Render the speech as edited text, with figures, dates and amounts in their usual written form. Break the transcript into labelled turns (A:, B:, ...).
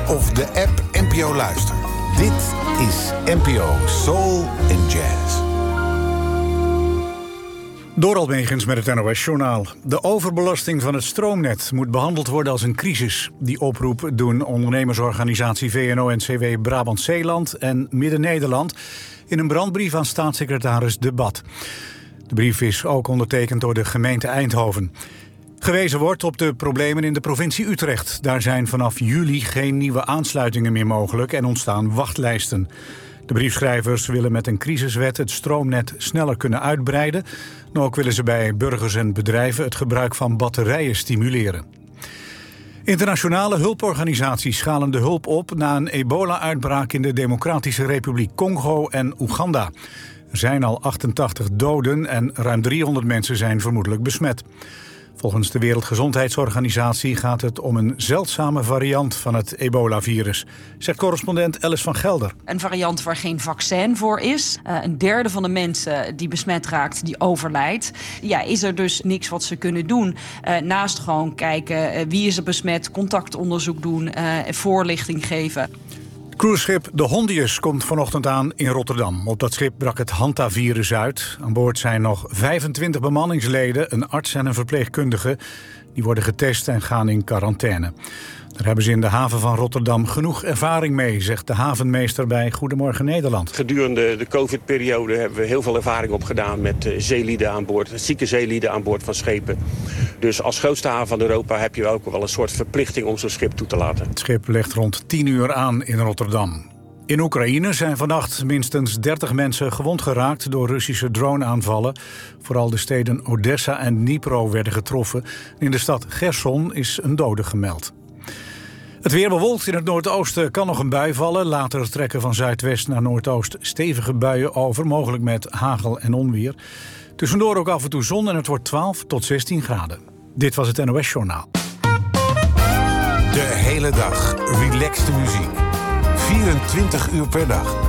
A: of de app NPO Luister. Dit is NPO Soul and Jazz.
B: Dorald Megens met het NOS-journaal. De overbelasting van het stroomnet moet behandeld worden als een crisis. Die oproep doen ondernemersorganisatie VNO-NCW Brabant-Zeeland en Midden-Nederland in een brandbrief aan staatssecretaris De Bad. De brief is ook ondertekend door de gemeente Eindhoven. Gewezen wordt op de problemen in de provincie Utrecht. Daar zijn vanaf juli geen nieuwe aansluitingen meer mogelijk en ontstaan wachtlijsten. De briefschrijvers willen met een crisiswet het stroomnet sneller kunnen uitbreiden. En ook willen ze bij burgers en bedrijven het gebruik van batterijen stimuleren. Internationale hulporganisaties schalen de hulp op na een ebola-uitbraak in de Democratische Republiek Congo en Oeganda. Er zijn al 88 doden en ruim 300 mensen zijn vermoedelijk besmet. Volgens de Wereldgezondheidsorganisatie gaat het om een zeldzame variant van het ebola-virus, zegt correspondent Alice van Gelder.
C: Een variant waar geen vaccin voor is. Een derde van de mensen die besmet raakt, die overlijdt. Ja, is er dus niks wat ze kunnen doen. Naast gewoon kijken wie is er besmet, contactonderzoek doen, voorlichting geven.
B: Het cruiseschip de Hondius komt vanochtend aan in Rotterdam. Op dat schip brak het Hanta-virus uit. Aan boord zijn nog 25 bemanningsleden, een arts en een verpleegkundige. Die worden getest en gaan in quarantaine. Daar hebben ze in de haven van Rotterdam genoeg ervaring mee, zegt de havenmeester bij Goedemorgen Nederland.
D: Gedurende de COVID-periode hebben we heel veel ervaring opgedaan met zeelieden aan boord, zieke zeelieden aan boord van schepen. Dus als grootste haven van Europa heb je ook wel een soort verplichting om zo'n schip toe te laten.
B: Het schip legt rond 10 uur aan in Rotterdam. In Oekraïne zijn vannacht minstens 30 mensen gewond geraakt door Russische droneaanvallen. Vooral de steden Odessa en Dnipro werden getroffen. In de stad Gerson is een dode gemeld. Het weer bewolkt. In het noordoosten kan nog een bui vallen. Later trekken van zuidwest naar noordoost stevige buien over, mogelijk met hagel en onweer. Tussendoor ook af en toe zon en het wordt 12 tot 16 graden. Dit was het NOS-journaal.
A: De hele dag relaxte muziek. 24 uur per dag.